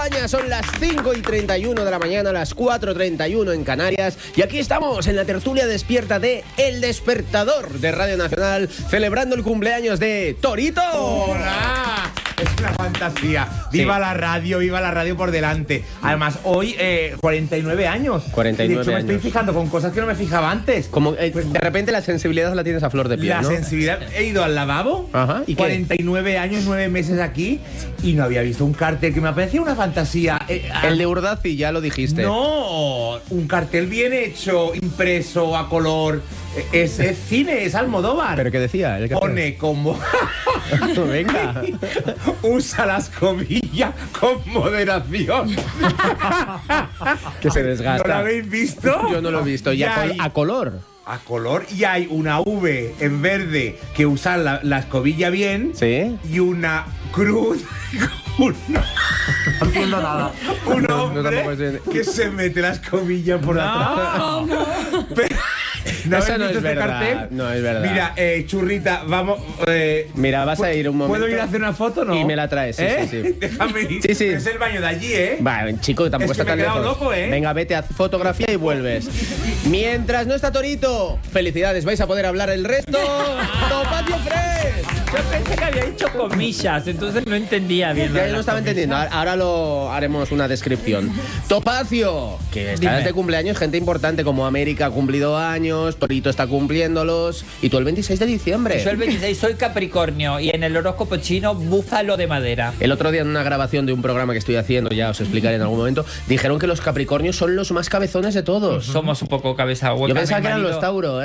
Son las 5:31 de la mañana, las 4:31 en Canarias. Y aquí estamos en la tertulia despierta de El Despertador de Radio Nacional, celebrando el cumpleaños de Torito. ¡Hola! Es una fantasía. Viva la radio por delante. Además, hoy 49 años. 49 de hecho, años. me estoy fijando con cosas que no me fijaba antes. Como de repente la sensibilidad la tienes a flor de piel, La ¿no? sensibilidad. He ido al lavabo. Ajá, ¿y qué? 49 años, 9 meses aquí. Y no había visto un cartel que me parecía una fantasía. El de Urdaci, ya lo dijiste. No, un cartel bien hecho, impreso a color. Es cine, es Almodóvar. ¿Pero qué decía? ¿El cartel? Pone como... Venga. Usa la escobilla con moderación. Que se desgasta. ¿No lo habéis visto? Yo no lo he visto. ¿Y a color? A color. Y hay una V en verde que usa la escobilla bien. ¿Sí? Y una cruz. No entiendo nada. Un hombre tampoco sé. que se mete la escobilla por atrás. Pero, ¿no Eso habéis no visto es este verdad. cartel? No es verdad. Mira, churrita, vamos. Mira, vas a ir un momento. ¿Puedo ir a hacer una foto o no? Y me la traes, sí, sí. Déjame ir. Sí, sí. Es el baño de allí, ¿eh? Vale, chico, tampoco Es que está tan me he quedado lejos. loco, ¿eh? Venga, vete a fotografía y vuelves. Mientras no está Torito, felicidades, vais a poder hablar el resto. ¡Topacio Fresh! Yo pensé que había dicho comillas, entonces no entendía bien. Ya no estaba entendiendo, ahora lo haremos una descripción. Topacio, que está Dime. de cumpleaños, gente importante como América ha cumplido años, Torito está cumpliéndolos, y tú el 26 de diciembre. Yo el 26 soy Capricornio y en el horóscopo chino búfalo de madera. El otro día en una grabación de un programa que estoy haciendo, ya os explicaré en algún momento, dijeron que los Capricornios son los más cabezones de todos. Somos un poco cabeza hueca. Yo pensaba mi que eran marido- los Tauro, ¿eh?